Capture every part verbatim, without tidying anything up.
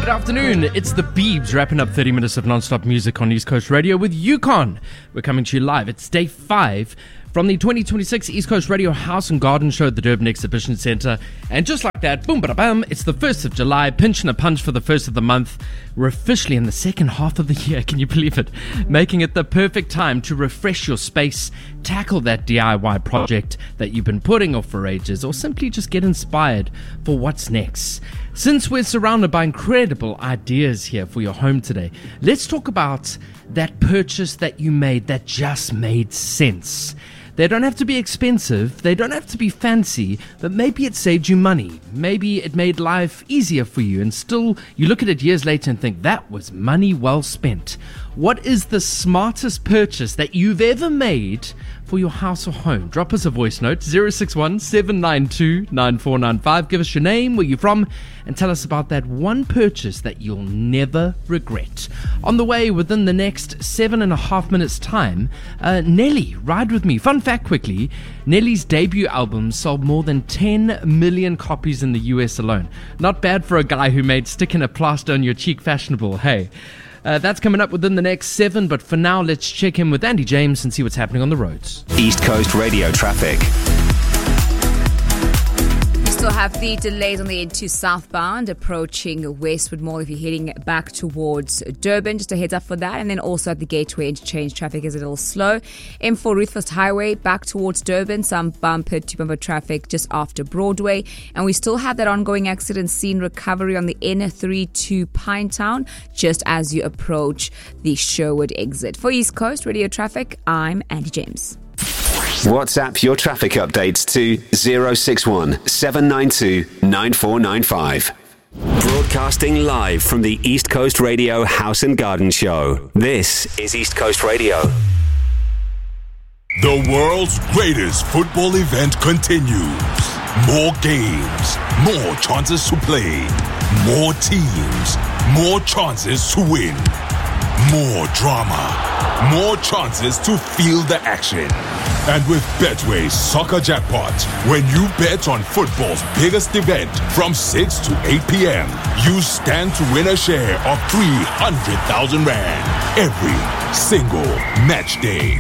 good afternoon. It's the Beebs wrapping up thirty minutes of non-stop music on East Coast Radio with Yukon. We're coming to you live. It's day five from the twenty twenty-six East Coast Radio House and Garden Show at the Durban Exhibition Centre. And just like that, boom, bada bam, it's the first of July, pinch and a punch for the first of the month. We're officially in the second half of the year, can you believe it? Making it the perfect time to refresh your space, tackle that D I Y project that you've been putting off for ages, or simply just get inspired for what's next. Since we're surrounded by incredible ideas here for your home today, let's talk about that purchase that you made that just made sense. They don't have to be expensive, they don't have to be fancy, but maybe it saved you money. Maybe it made life easier for you, and still you look at it years later and think that was money well spent. What is the smartest purchase that you've ever made for your house or home? Drop us a voice note, zero six one, seven nine two, nine four nine five. Give us your name, where you're from, and tell us about that one purchase that you'll never regret. On the way, within the next seven and a half minutes time, uh, Nelly, ride with me. Fun fact quickly, Nelly's debut album sold more than ten million copies in the U S alone. Not bad for a guy who made sticking a plaster on your cheek fashionable, hey. Uh, that's coming up within the next seven, but for now, let's check in with Andy James and see what's happening on the roads. East Coast Radio traffic. We still have the delays on the N two southbound approaching Westwood Mall if you're heading back towards Durban. Just a heads up for that. And then also at the Gateway interchange, traffic is a little slow. M four Ruthfest Highway back towards Durban, some bumper to bumper traffic just after Broadway. And we still have that ongoing accident scene recovery on the N thirty-two Pinetown just as you approach the Sherwood exit. For East Coast Radio Traffic, I'm Andy James. WhatsApp your traffic updates to zero six one, seven nine two, nine four nine five. Broadcasting live from the East Coast Radio House and Garden Show. This is East Coast Radio. The world's greatest football event continues. More games, more chances to play, more teams, more chances to win, more drama, more chances to feel the action. And with Betway's Soccer Jackpot, when you bet on football's biggest event from six to eight p.m., you stand to win a share of three hundred thousand rand every single match day.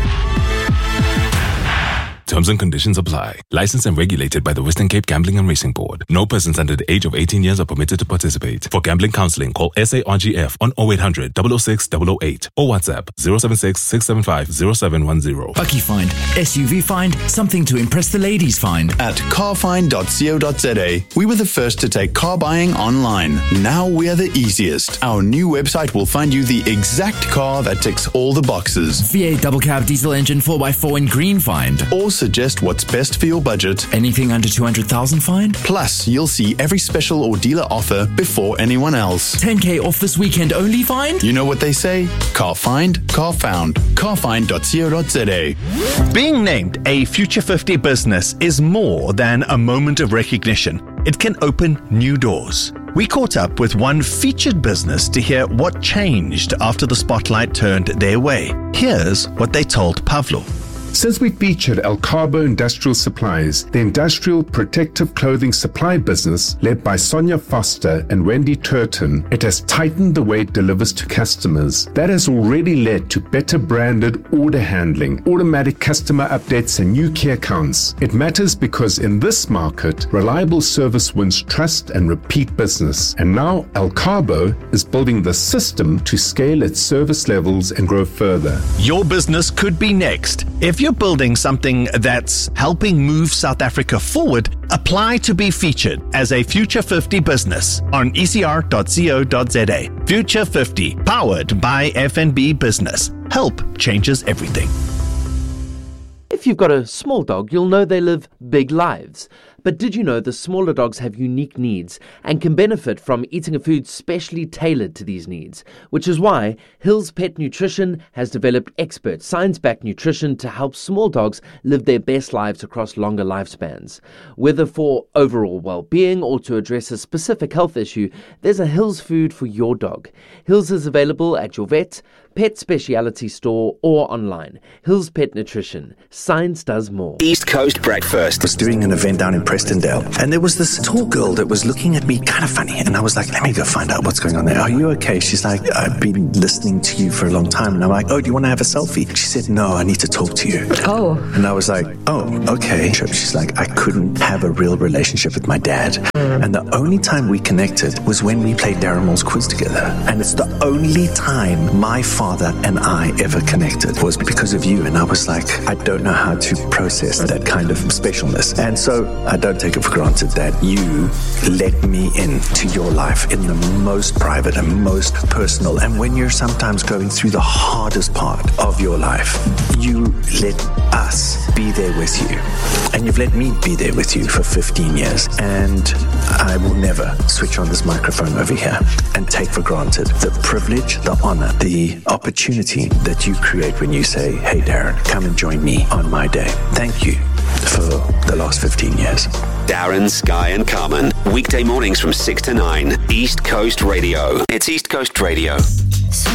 Terms and conditions apply. Licensed and regulated by the Western Cape Gambling and Racing Board. No persons under the age of eighteen years are permitted to participate. For gambling counseling, call S A R G F on oh eight hundred, double oh six, double oh eight or WhatsApp zero seven six, six seven five, zero seven one zero. Bucky Find, S U V Find, something to impress the ladies find. At car find dot co dot za, we were the first to take car buying online. Now we're the easiest. Our new website will find you the exact car that ticks all the boxes. V eight double cab diesel engine four by four in green find. Also suggest what's best for your budget. Anything under two hundred thousand find? Plus, you'll see every special or dealer offer before anyone else. ten K off this weekend only find? You know what they say? Car find, car found. car find dot co dot za. Being named a Future fifty business is more than a moment of recognition. It can open new doors. We caught up with one featured business to hear what changed after the spotlight turned their way. Here's what they told Pavlo. Since we featured El Cabo Industrial Supplies, the industrial protective clothing supply business led by Sonia Foster and Wendy Turton, it has tightened the way it delivers to customers. That has already led to better branded order handling, automatic customer updates and new key accounts. It matters because in this market, reliable service wins trust and repeat business. And now El Cabo is building the system to scale its service levels and grow further. Your business could be next. If you're building something that's helping move South Africa forward, apply to be featured as a Future fifty business on e c r dot co dot za. Future fifty, powered by F N B Business. Help changes everything. If you've got a small dog, you'll know they live big lives. But did you know the smaller dogs have unique needs and can benefit from eating a food specially tailored to these needs? Which is why Hills Pet Nutrition has developed expert science-backed nutrition to help small dogs live their best lives across longer lifespans. Whether for overall well-being or to address a specific health issue, there's a Hills food for your dog. Hills is available at your vet, pet speciality store, or online. Hill's Pet Nutrition. Science does more. East Coast Breakfast. I was doing an event down in Prestondale, and there was this tall girl that was looking at me kind of funny, and I was like, let me go find out what's going on there. Are you okay? She's like, I've been listening to you for a long time. And I'm like, oh, do you want to have a selfie? She said, no, I need to talk to you. Oh. And I was like, oh, okay. She's like, I couldn't have a real relationship with my dad. Mm. And the only time we connected was when we played Darren Moore's quiz together. And it's the only time my father and I ever connected was because of you. And I was like, I don't know how to process that kind of specialness. And so I don't take it for granted that you let me into your life in the most private and most personal. And when you're sometimes going through the hardest part of your life, you let us be there with you. And you've let me be there with you for fifteen years. And I will never switch on this microphone over here and take for granted the privilege, the honor, the opportunity that you create when you say, hey, Darren, come and join me on my day. Thank you for the last fifteen years. Darren, Sky and Carmen. Weekday mornings from six to nine. East Coast Radio. It's East Coast Radio.